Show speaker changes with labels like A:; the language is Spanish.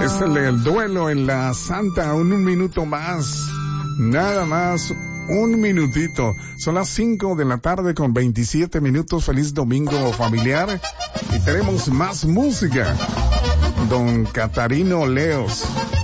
A: Es el duelo en la Santa, un minuto más, nada más, un minutito. Son las 5 de la tarde con 27 minutos. Feliz domingo familiar y tenemos más música. Don Catarino Leos.